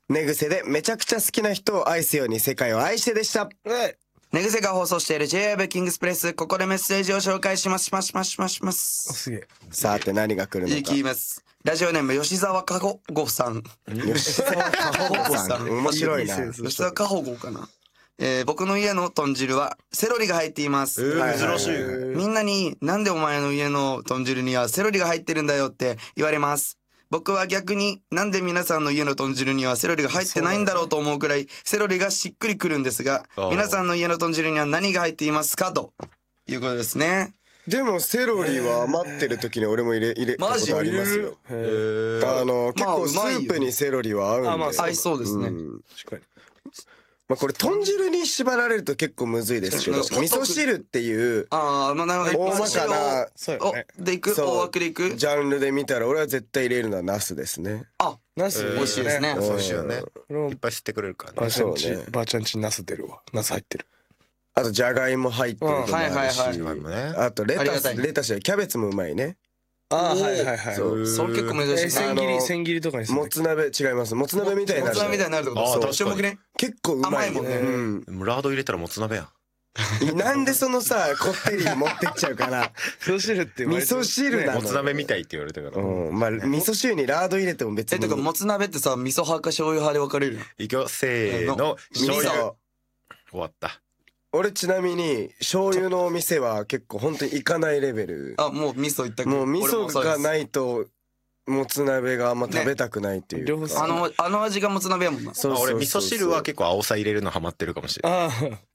寝癖でめちゃくちゃ好きな人を愛すように世界を愛してでした。 寝癖が放送している J-WAVE キングスプレス、ここでメッセージを紹介します。 すげえ。 さて何が来るのか。 いきます。ラジオネーム吉沢かほごさん。 吉沢かほごさん、面白いな。 吉沢かほごかな。僕の家の豚汁はセロリが入っています。 珍しい。 みんなになんでお前の家の豚汁にはセロリが入ってるんだよって言われます。僕は逆になんで皆さんの家の豚汁にはセロリが入ってないんだろうと思うくらいセロリがしっくりくるんですが、皆さんの家の豚汁には何が入っていますかということですね。 でもセロリは余ってる時に俺も入れたことありますよ。結構スープにセロリは合うんで。 合いそうですね。 確かに。 まあこれ豚汁に縛られると結構むずいですけど、味噌汁っていうまあなるほど。 大まかなでいく、大枠でいくジャンルで見たら俺は絶対入れるのはナスですね。 ナス美味しいですね。 美味しいよね。いっぱい知ってくれるからね。 ばあちゃんちナス出るわ。ナス入ってる。 あとじゃがいも入ってるのもあるし、あとレタスやキャベツもうまいね。 はいはい。 それ結構珍しい。 千切りとかにする。 もつ鍋違います。もつ鍋みたいになる。 もつ鍋みたいになるってこと。 確かにね。 結構うまいもんね。 ラード入れたらもつ鍋やん。 なんでそのさこってり持ってっちゃうかな。 味噌汁って味噌汁なの。 もつ鍋みたいって言われたから。 まあ味噌汁にラード入れても別に。 てかもつ鍋ってさ味噌派か醤油派で分かれる。 いくよせーの醤油。終わった。 俺ちなみに醤油のお店は結構本当に行かないレベル。 もう味噌いったっけ。 もう味噌がないともつ鍋があんま食べたくないっていうか。 あの味がもつ鍋やもんな。 俺味噌汁は結構青さ入れるのハマってるかもしれない。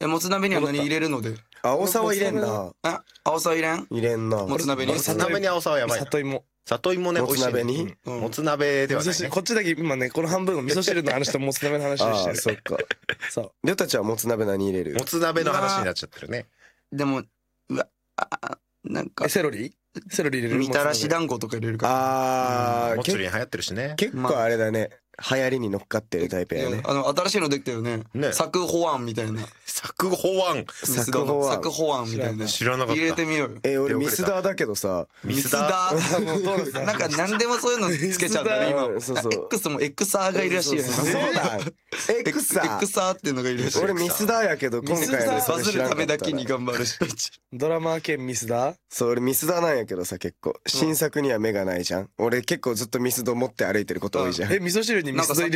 もつ鍋には何入れるので。 青さは入れんな。 青さ入れん。 入れんな。 もつ鍋に。 もつ鍋に青さはやばい。里芋ね、 もつ鍋にもつ鍋ではないね。 こっちだけ今ねこの半分が味噌汁の話ともつ鍋の話でしてる。 そっか。そう。りょたちはもつ鍋何入れる？ もつ鍋の話になっちゃってるね。 でもなんかセロリ入れる。 みたらし団子とか入れるから。 もつりん流行ってるしね。 結構あれだね。流行りに乗っかってるタイプやね。 新しいのできたよね。サクホワンみたいな。 サクホワンみたいな。 知らなかった。 入れてみようよ。 俺ミスダーだけどさ。 ミスダーなんか何でもそういうのつけちゃったね今。X もエクサーがいるらしいよね。 そうだ。エクサーっていうのがいるらしい。 俺ミスダーやけど今回のバズるためだけに頑張るし。 ドラマー兼ミスダー？ そう俺ミスダーなんやけどさ結構新作には目がないじゃん。俺結構ずっとミスド持って歩いてること多いじゃん。 味噌汁にミスド